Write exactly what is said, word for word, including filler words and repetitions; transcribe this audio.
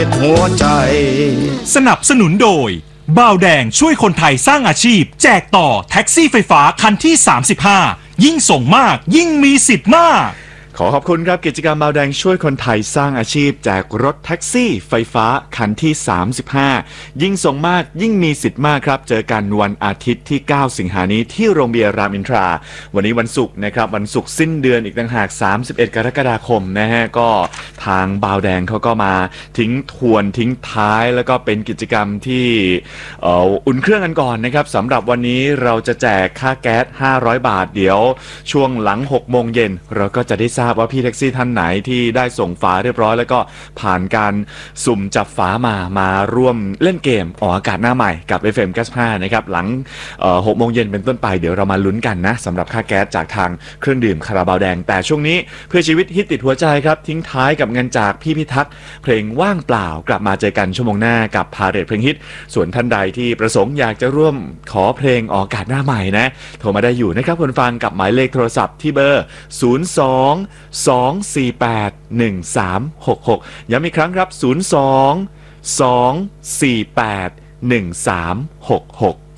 หัวใจสนับสนุนโดยบ่าวแดงช่วยคนไทยสร้างอาชีพแจกต่อแท็กซี่ไฟฟ้าคันที่สามสิบห้ายิ่งส่งมากยิ่งมีสิทธิ์มากขอขอบคุณครับกิจกรรมบ่าวแดงช่วยคนไทยสร้างอาชีพแจกรถแท็กซี่ไฟฟ้าคันที่สามสิบห้ายิ่งส่งมากยิ่งมีสิทธิ์มากครับเจอกันวันอาทิตย์ที่เก้าสิงหานี้ที่โรงเบียร์รามอินทราวันนี้วันศุกร์นะครับวันศุกร์สิ้นเดือนอีกต่างหากสามสิบเอ็ดกรกฎาคมนะฮะก็ทางบ่าวแดงเขาก็มาทิ้งทวนทิ้งท้ายแล้วก็เป็นกิจกรรมที่เอ่ออุ่นเครื่องกันก่อนนะครับสำหรับวันนี้เราจะแจกค่าแก๊สห้าร้อยบาทเดี๋ยวช่วงหลังหกโมงเย็นเราก็จะได้ทราบว่าพี่แท็กซี่ท่านไหนที่ได้ส่งฝาเรียบร้อยแล้วก็ผ่านการสุ่มจับฝามามาร่วมเล่นเกมออกอากาศหน้าใหม่กับ เอฟ เอ็ม เก้าสิบห้านะครับหลังหกโมงเย็นเป็นต้นไปเดี๋ยวเรามาลุ้นกันนะสำหรับค่าแก๊สจากทางเครื่องดื่มคาราบาวแดงแต่ช่วงนี้เพื่อชีวิตฮิตติดหัวใจครับทิ้งท้ายกับเงินจากพี่พิทักษ์เพลงว่างเปล่ากลับมาเจอกันชั่วโมงหน้ากับพาเรทเพลงฮิตส่วนท่านใดที่ประสงค์อยากจะร่วมขอเพลงออกอากาศหน้าใหม่นะโทรมาได้อยู่นะครับคนฟังกับหมายเลขโทรศัพท์ที่เบอร์ศูนย์ สอง สอง สี่ แปด หนึ่ง สาม หก หกย้ำอีกครั้งครับศูนย์ สอง สอง สี่ แปด หนึ่ง สาม หก หก